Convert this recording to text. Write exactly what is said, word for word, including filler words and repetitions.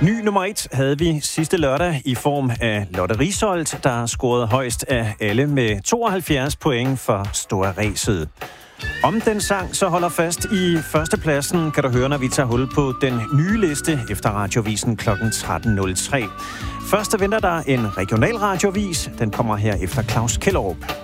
Ny nummer et havde vi sidste lørdag i form af Lotte Risholt, der scorede højst af alle med tooghalvfjerds point for Store Ræset. Om den sang så holder fast i førstepladsen, kan du høre, når vi tager hul på den nye liste efter radiovisen klokken tretten nul tre. Først venter der en regional radiovis. Den kommer her efter Claus Kellerup.